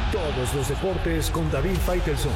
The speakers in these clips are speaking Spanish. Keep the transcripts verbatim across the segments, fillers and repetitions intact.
Todos los deportes con David Faitelson.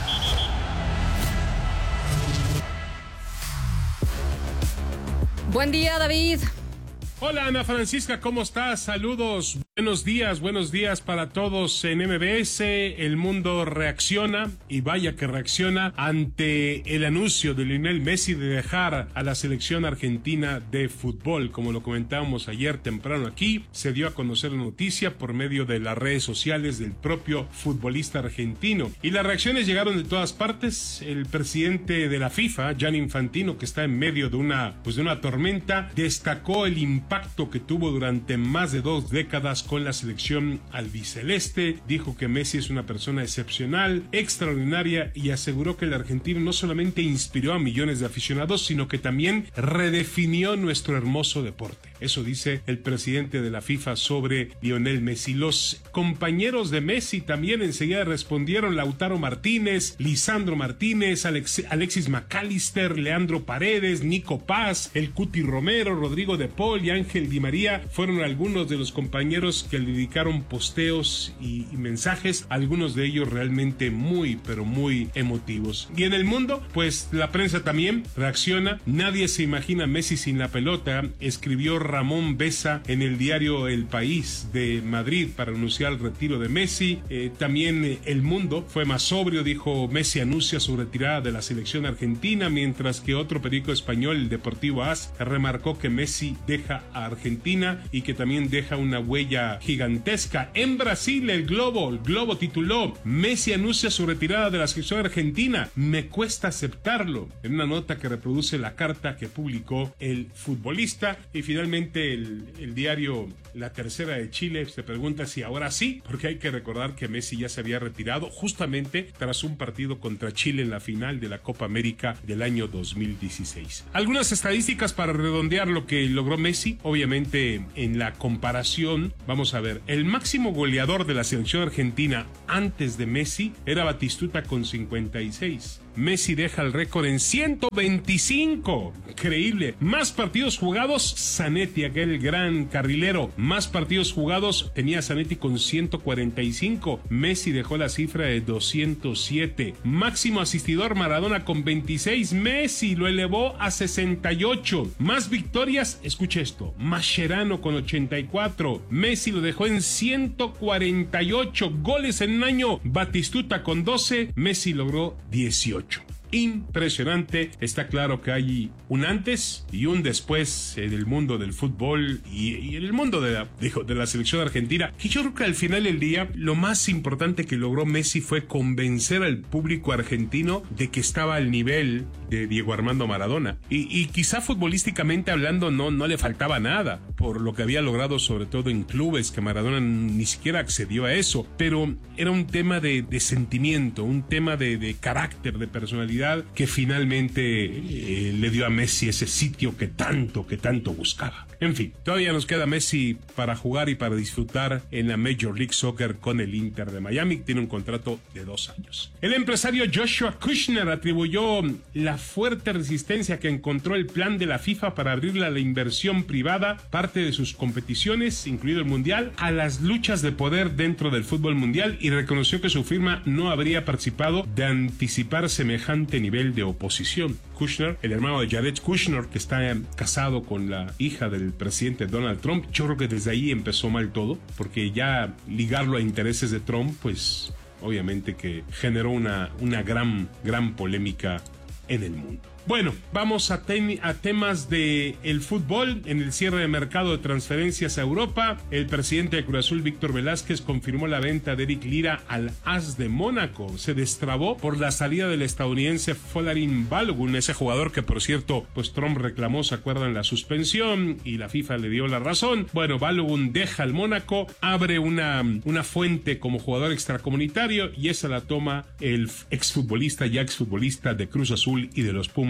Buen día, David. Hola, Ana Francisca, ¿cómo estás? Saludos, buenos días, buenos días para todos en M B S. El mundo reacciona, y vaya que reacciona, ante el anuncio de Lionel Messi de dejar a la selección argentina de fútbol. Como lo comentábamos ayer temprano aquí, se dio a conocer la noticia por medio de las redes sociales del propio futbolista argentino. Y las reacciones llegaron de todas partes. El presidente de la FIFA, Gianni Infantino, que está en medio de una, pues de una tormenta, destacó el impacto que tuvo durante más de dos décadas con la selección albiceleste. Dijo que Messi es una persona excepcional, extraordinaria, y aseguró que el argentino no solamente inspiró a millones de aficionados, sino que también redefinió nuestro hermoso deporte. Eso dice el presidente de la FIFA sobre Lionel Messi. Los compañeros de Messi también enseguida respondieron: Lautaro Martínez, Lisandro Martínez, Alex, Alexis McAllister, Leandro Paredes, Nico Paz, el Cuti Romero, Rodrigo de Paul y Ángel Di María fueron algunos de los compañeros que le dedicaron posteos y, y mensajes, algunos de ellos realmente muy, pero muy emotivos. Y en el mundo, pues la prensa también reacciona. Nadie se imagina a Messi sin la pelota, escribió Ramón Besa en el diario El País de Madrid para anunciar el retiro de Messi. Eh, también eh, El Mundo fue más sobrio, dijo: Messi anuncia su retirada de la selección argentina, mientras que otro periódico español, el Deportivo A S, remarcó que Messi deja a Argentina y que también deja una huella gigantesca. En Brasil, el Globo, el Globo tituló: Messi anuncia su retirada de la selección argentina, me cuesta aceptarlo, en una nota que reproduce la carta que publicó el futbolista. Y finalmente el, el diario La Tercera de Chile se pregunta si ahora sí, porque hay que recordar que Messi ya se había retirado justamente tras un partido contra Chile en la final de la Copa América del año dos mil dieciséis. Algunas estadísticas para redondear lo que logró Messi. Obviamente, en la comparación, vamos a ver, el máximo goleador de la selección argentina antes de Messi era Batistuta con cincuenta y seis. Messi deja el récord en ciento veinticinco. Increíble. Más partidos jugados, Zanetti, aquel gran carrilero. Más partidos jugados tenía Zanetti con ciento cuarenta y cinco. Messi dejó la cifra de doscientos siete. Máximo asistidor, Maradona con veintiséis. Messi lo elevó a sesenta y ocho. Más victorias, escuche esto, Mascherano con ochenta y cuatro. Messi lo dejó en ciento cuarenta y ocho. Goles en un año, Batistuta con doce. Messi logró dieciocho. Impresionante. Está claro que hay un antes y un después en el mundo del fútbol y, y en el mundo de la, de, de la selección argentina. Y yo creo que al final del día lo más importante que logró Messi fue convencer al público argentino de que estaba al nivel de Diego Armando Maradona. Y, y quizá futbolísticamente hablando no, no le faltaba nada por lo que había logrado, sobre todo en clubes, que Maradona ni siquiera accedió a eso. Pero era un tema de, de sentimiento, un tema de, de carácter, de personalidad, que finalmente eh, le dio a Messi ese sitio que tanto, que tanto buscaba. En fin, todavía nos queda Messi para jugar y para disfrutar en la Major League Soccer con el Inter de Miami. Tiene un contrato de dos años. El empresario Joshua Kushner atribuyó la fuerte resistencia que encontró el plan de la FIFA para abrirle a la inversión privada parte de sus competiciones, incluido el Mundial, a las luchas de poder dentro del fútbol mundial, y reconoció que su firma no habría participado de anticipar semejante nivel de oposición. Kushner, el hermano de Jared Kushner, que está casado con la hija del presidente Donald Trump, yo creo que desde ahí empezó mal todo, porque ya ligarlo a intereses de Trump, pues obviamente que generó una, una gran, gran polémica en el mundo. Bueno, vamos a, tem a temas de el fútbol. En el cierre de mercado de transferencias a Europa, el presidente de Cruz Azul, Víctor Velázquez, confirmó la venta de Eric Lira al A S de Mónaco. Se destrabó por la salida del estadounidense Folarin Balogun, ese jugador que, por cierto, pues Trump reclamó, ¿se acuerdan?, la suspensión, y la FIFA le dio la razón. Bueno, Balogun deja el Mónaco, abre una, una fuente como jugador extracomunitario, y esa la toma el exfutbolista, ya exfutbolista de Cruz Azul y de los Pumas,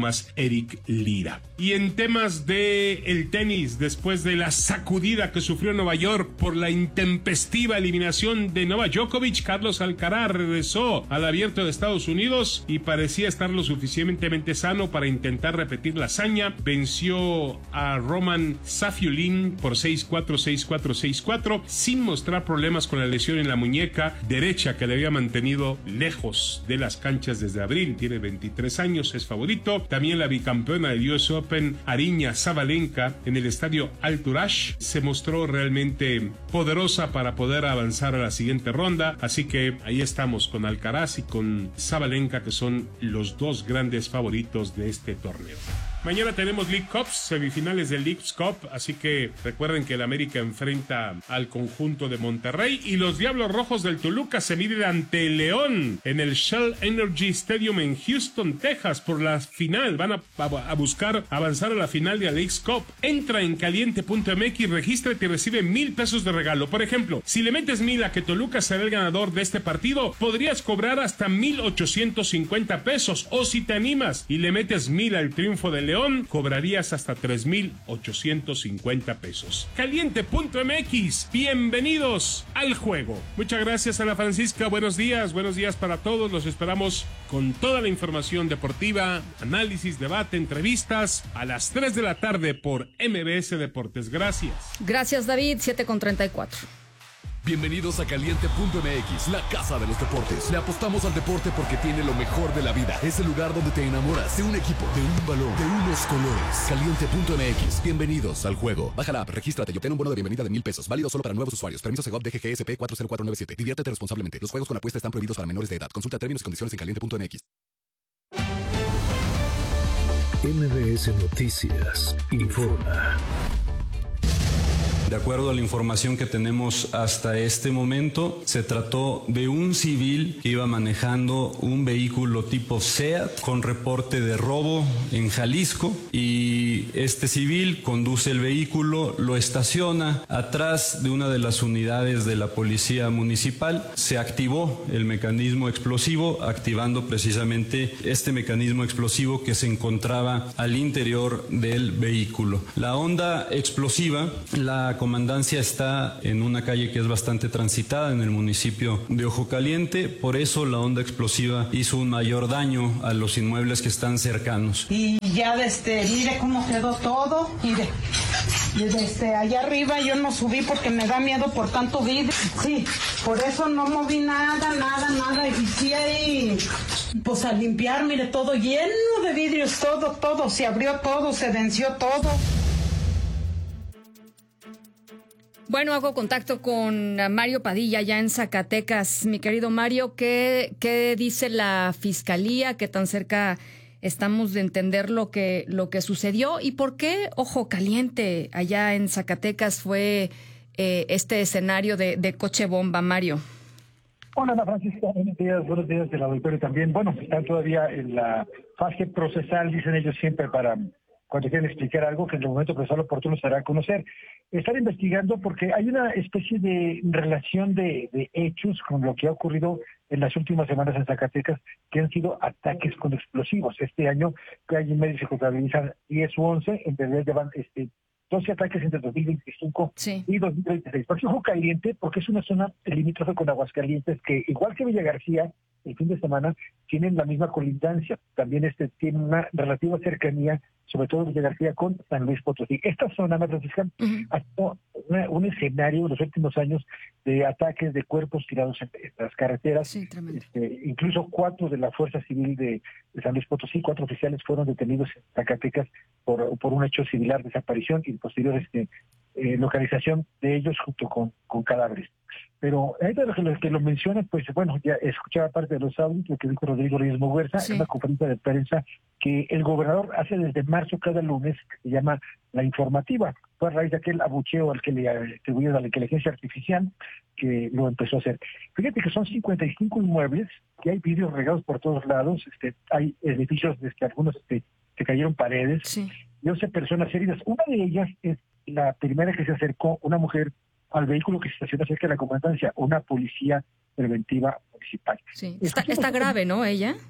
Pumas Eric Lira. Y en temas de el tenis, después de la sacudida que sufrió Nueva York por la intempestiva eliminación de Novak Djokovic, Carlos Alcaraz regresó al Abierto de Estados Unidos y parecía estar lo suficientemente sano para intentar repetir la hazaña. Venció a Roman Safiullin por seis cuatro, seis cuatro, seis cuatro sin mostrar problemas con la lesión en la muñeca derecha que le había mantenido lejos de las canchas desde abril. Tiene veintitrés años, es favorito. También la bicampeona del U S Open, Aryna Sabalenka, en el estadio Al-Turash, se mostró realmente poderosa para poder avanzar a la siguiente ronda. Así que ahí estamos con Alcaraz y con Sabalenka, que son los dos grandes favoritos de este torneo. Mañana tenemos League Cups, semifinales del League Cup, así que recuerden que el América enfrenta al conjunto de Monterrey y los Diablos Rojos del Toluca se miden ante el León en el Shell Energy Stadium en Houston, Texas, por la final. Van a, a, a buscar avanzar a la final de la League Cup. Entra en caliente punto m x, regístrate y recibe mil pesos de regalo. Por ejemplo, si le metes mil a que Toluca será el ganador de este partido, podrías cobrar hasta mil ochocientos cincuenta pesos, o si te animas y le metes mil al triunfo del León, León, cobrarías hasta tres mil ochocientos cincuenta pesos. Caliente punto m x, bienvenidos al juego. Muchas gracias, Ana Francisca, buenos días, buenos días para todos, los esperamos con toda la información deportiva, análisis, debate, entrevistas, a las tres de la tarde por M B S Deportes. Gracias. Gracias, David, siete con treinta y cuatro. Bienvenidos a Caliente punto m x, la casa de los deportes. Le apostamos al deporte porque tiene lo mejor de la vida. Es el lugar donde te enamoras de un equipo, de un balón, de unos colores. Caliente punto m x, bienvenidos al juego. Baja la app, regístrate y obtén un bono de bienvenida de mil pesos. Válido solo para nuevos usuarios. Permiso Segov D G G S P cuatro cero cuatro nueve siete. Diviértete responsablemente. Los juegos con apuesta están prohibidos para menores de edad. Consulta términos y condiciones en caliente punto m x. M B S Noticias informa. De acuerdo a la información que tenemos hasta este momento, se trató de un civil que iba manejando un vehículo tipo SEAT con reporte de robo en Jalisco, y este civil conduce el vehículo, lo estaciona atrás de una de las unidades de la policía municipal. Se activó el mecanismo explosivo, activando precisamente este mecanismo explosivo que se encontraba al interior del vehículo. La onda explosiva, la comandancia está en una calle que es bastante transitada en el municipio de Ojo Caliente, por eso la onda explosiva hizo un mayor daño a los inmuebles que están cercanos. Y ya desde, mire cómo quedó todo, mire, desde allá arriba yo no subí porque me da miedo por tanto vidrio, sí, por eso no moví nada, nada, nada, y sí ahí, pues a limpiar, mire, todo lleno de vidrios, todo, todo, se abrió todo, se venció todo. Bueno, hago contacto con Mario Padilla ya en Zacatecas. Mi querido Mario, ¿qué, qué dice la Fiscalía? ¿Qué tan cerca estamos de entender lo que, lo que sucedió? ¿Y por qué Ojo Caliente allá en Zacatecas fue eh, este escenario de, de coche bomba, Mario? Hola, Ana Francisca, buenos días, buenos días del auditorio también. Bueno, están todavía en la fase procesal, dicen ellos siempre, para cuando quieren explicar algo, que en el momento procesal oportuno se hará a conocer. Están investigando porque hay una especie de relación de, de hechos con lo que ha ocurrido en las últimas semanas en Zacatecas, que han sido ataques con explosivos. Este año, que hay en medio se contabilizan diez u once, en realidad llevan este, doce ataques entre dos mil veinticinco sí. y dos mil veintiséis. Por eso Ojo Caliente, porque es una zona limítrofe con Aguascalientes, que igual que Villa García, el fin de semana tienen la misma colindancia, también este tiene una relativa cercanía, sobre todo Villa García con San Luis Potosí. Esta zona, Ana Francisca, uh-huh. ha sido una, un escenario en los últimos años de ataques de cuerpos tirados en, en las carreteras. Sí, este, incluso cuatro de la Fuerza Civil de, de San Luis Potosí, cuatro oficiales fueron detenidos en Zacatecas por, por un hecho similar, desaparición y posterior este, eh, localización de ellos junto con, con cadáveres. Pero ahí de lo que lo, que lo menciona, pues bueno, ya escuchaba parte de los audios, lo que dijo Rodrigo Reyes Moguerza, sí. en una conferencia de prensa que el gobernador hace desde marzo cada lunes, que se llama La Informativa. Fue a raíz de aquel abucheo al que le atribuyeron a la inteligencia artificial, que lo empezó a hacer. Fíjate que son cincuenta y cinco inmuebles, que hay vidrios regados por todos lados, este, hay edificios, este, algunos este, se cayeron paredes, sí. y once personas heridas. Una de ellas es la primera que se acercó, una mujer, al vehículo que se estaciona cerca de la comandancia, una policía preventiva municipal. Sí, está, está grave, ¿no, ella?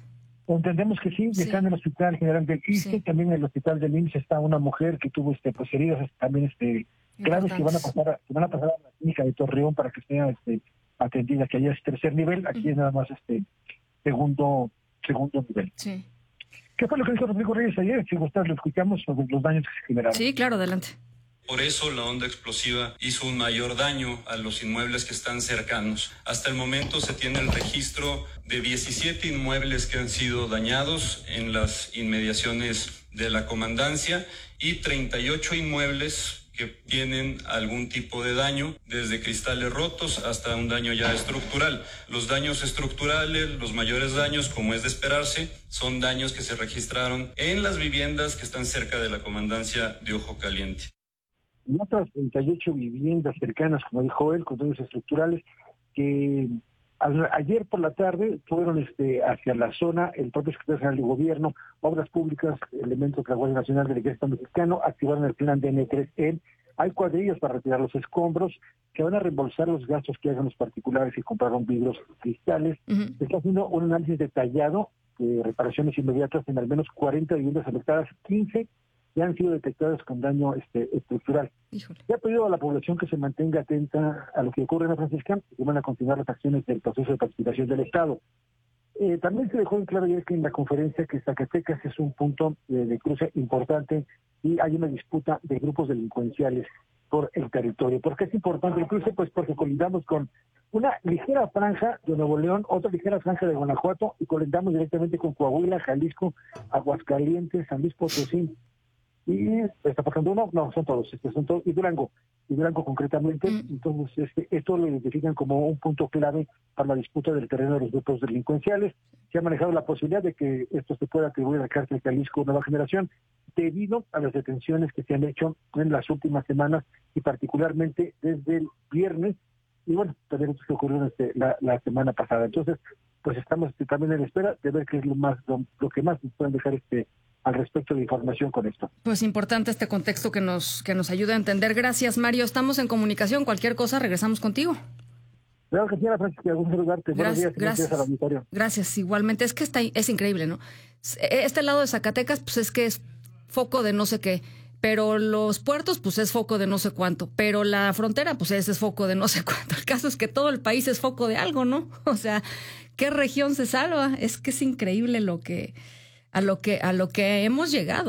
Entendemos que sí, Sí. está en el Hospital General del I S S S T E, Sí. también en el Hospital del I M S S está una mujer que tuvo este pues heridas también este graves que van a pasar a, que van a pasar a la clínica de Torreón para que sea este atendida, que allá es tercer nivel, aquí Uh-huh. es nada más este segundo segundo nivel. Sí. ¿Qué fue lo que dijo Rodrigo Reyes ayer? Si gustas, lo escuchamos sobre los daños que se generaron. Sí, claro, adelante. Por eso la onda explosiva hizo un mayor daño a los inmuebles que están cercanos. Hasta el momento se tiene el registro de diecisiete inmuebles que han sido dañados en las inmediaciones de la comandancia y treinta y ocho inmuebles que tienen algún tipo de daño, desde cristales rotos hasta un daño ya estructural. Los daños estructurales, los mayores daños, como es de esperarse, son daños que se registraron en las viviendas que están cerca de la comandancia de Ojo Caliente. Y otras treinta y ocho viviendas cercanas, como dijo él, con daños estructurales, que a- ayer por la tarde fueron este hacia la zona, el propio secretario general de Gobierno, Obras Públicas, elementos de la Guardia Nacional del Ejército Mexicano, activaron el plan D N tres N. Hay cuadrillas para retirar los escombros que van a reembolsar los gastos que hagan los particulares y compraron vidrios cristales. Uh-huh. Se está haciendo un análisis detallado de reparaciones inmediatas en al menos cuarenta viviendas afectadas, quince ya han sido detectadas con daño este, estructural. Híjole. Se ha pedido a la población que se mantenga atenta a lo que ocurre en la Francisca y que van a continuar las acciones del proceso de pacificación del Estado. Eh, también se dejó en claro ayer que en la conferencia que Zacatecas es un punto eh, de cruce importante y hay una disputa de grupos delincuenciales por el territorio. ¿Por qué es importante el cruce? Pues porque colindamos con una ligera franja de Nuevo León, otra ligera franja de Guanajuato y colindamos directamente con Coahuila, Jalisco, Aguascalientes, San Luis Potosí. Y está pasando uno, no, son todos, este, son todos, y Durango, y Durango concretamente, Mm. entonces este, esto lo identifican como un punto clave para la disputa del terreno de los grupos delincuenciales. Se ha manejado la posibilidad de que esto se pueda atribuir al cártel Jalisco Nueva Generación, debido a las detenciones que se han hecho en las últimas semanas, y particularmente desde el viernes, y bueno, también esto que ocurrió este, la, la semana pasada. Entonces, pues estamos este, también en espera de ver qué es lo más lo, lo que más nos pueden dejar este al respecto de información con esto. Pues importante este contexto que nos, que nos ayuda a entender. Gracias, Mario. Estamos en comunicación. Cualquier cosa, regresamos contigo. Claro que sí, Ana Francisca, gusto saludarte. Buenos días, Gracias. al auditorio. Gracias, igualmente. Es que está, es increíble, ¿no? Este lado de Zacatecas, pues es que es foco de no sé qué. Pero los puertos, pues es foco de no sé cuánto. Pero la frontera, pues ese es foco de no sé cuánto. El caso es que todo el país es foco de algo, ¿no? O sea, ¿qué región se salva? Es que es increíble lo que, a lo que, a lo que hemos llegado.